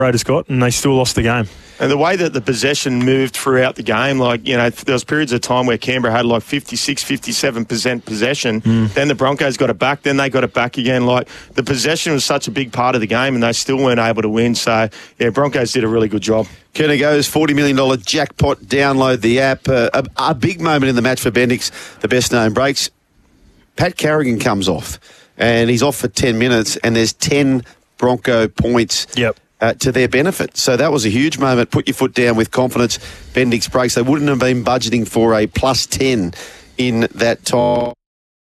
Raiders got, and they still lost the game. And the way that the possession moved throughout the game, there was periods of time where Canberra had 56, 57% possession. Then the Broncos got it back, then they got it back again. The possession was such a big part of the game, and they still weren't able to win. So, Broncos did a really good job. Kernago's $40 million jackpot. Download the app. A big moment in the match for Bendix, the best known breaks. Pat Carrigan comes off, and he's off for 10 minutes, and there's 10 Bronco points. Yep. To their benefit. So that was a huge moment. Put your foot down with confidence. Bendix breaks. They wouldn't have been budgeting for a plus 10 in that time.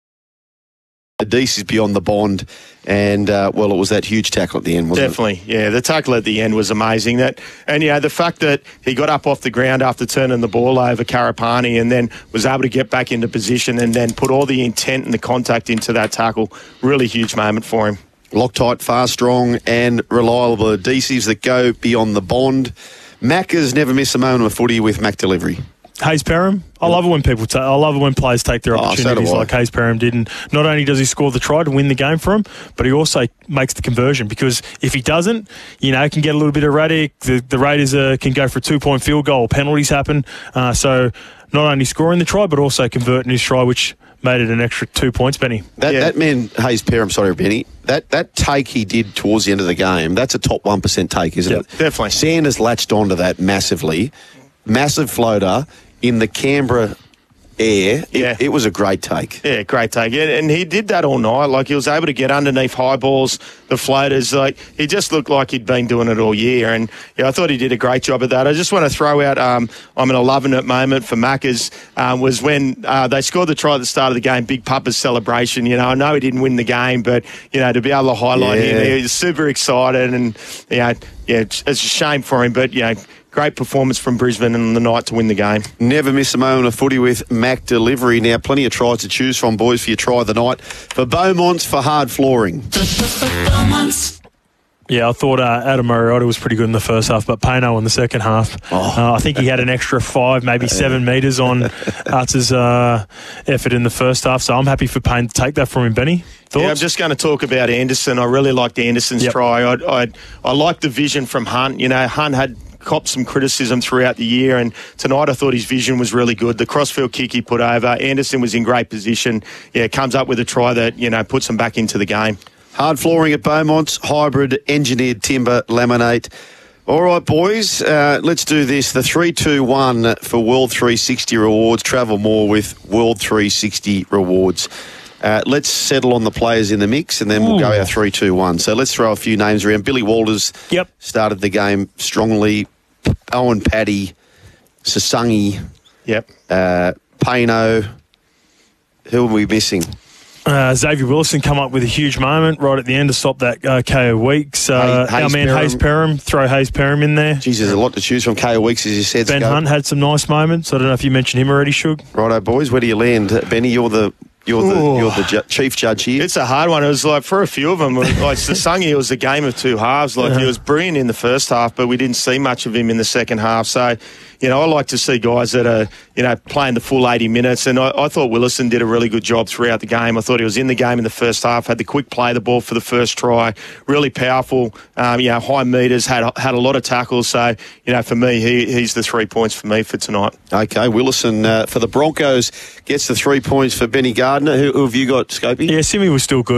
The Deese is beyond the bond. And, it was that huge tackle at the end, wasn't it? Definitely, yeah. The tackle at the end was amazing. The fact that he got up off the ground after turning the ball over Karapani and then was able to get back into position and then put all the intent and the contact into that tackle, really huge moment for him. Loctite, fast, strong and reliable adhesives that go beyond the bond. Macca's never miss a moment of footy with Mac Delivery. Hayes Perham, I love it when I love it when players take their opportunities like Hayes Perham did. And not only does he score the try to win the game for him, but he also makes the conversion, because if he doesn't, it can get a little bit erratic. The Raiders can go for a 2-point field goal. Penalties happen. So not only scoring the try, but also converting his try, which made it an extra 2 points, Benny. That man, Hayes Perham, sorry, Benny, that take he did towards the end of the game, that's a top 1% take, isn't it? Definitely. Sanders latched onto that massively. Massive floater in the Canberra air. It was a great take. Yeah, great take. And he did that all night. He was able to get underneath high balls, the floaters. He just looked like he'd been doing it all year. And I thought he did a great job of that. I just want to throw out, I'm in a loving it moment for Macca's, was when they scored the try at the start of the game, Big Papa's celebration. I know he didn't win the game, but, to be able to highlight him, he was super excited. And, it's a shame for him, but, great performance from Brisbane on the night to win the game. Never miss a moment of footy with Mac Delivery. Now, plenty of tries to choose from, boys, for your try of the night. For Beaumont's, for hard flooring. Yeah, I thought Adam Mariota was pretty good in the first half, but Payno in the second half. I think he had an extra 5, maybe 7 metres on Arts' effort in the first half, so I'm happy for Payne to take that from him, Benny. Thoughts? Yeah, I'm just going to talk about Anderson. I really liked Anderson's try. I liked the vision from Hunt. Hunt had copped some criticism throughout the year, and tonight I thought his vision was really good. The crossfield kick he put over, Anderson was in great position. Comes up with a try that, puts him back into the game. Hard flooring at Beaumont's, hybrid, engineered timber, laminate. All right, boys, let's do this. The 3-2-1 for World 360 rewards. Travel more with World 360 rewards. Let's settle on the players in the mix, and then we'll go our 3-2-1. So let's throw a few names around. Billy Walters started the game strongly. Owen Paddy, Sasungi, Payno. Who are we missing? Xavier Willison come up with a huge moment right at the end to stop that KO Weeks. Our man Hayes Perham, throw Hayes Perham in there. Jeez, there's a lot to choose from. KO Weeks, as you said. Ben Hunt had some nice moments. I don't know if you mentioned him already, Shug. Righto, boys, where do you land? Benny, you're the chief judge here. It's a hard one. It was for a few of them, Sasungi, it was a game of two halves. He was brilliant in the first half, but we didn't see much of him in the second half. So, I like to see guys that are, playing the full 80 minutes. And I thought Willison did a really good job throughout the game. I thought he was in the game in the first half, had the quick play the ball for the first try, really powerful, high meters, had a lot of tackles. So, for me, he's the 3 points for me for tonight. Okay, Willison for the Broncos gets the 3 points for Benny Gardner. Who have you got, Scopey? Yeah, Simi was still good.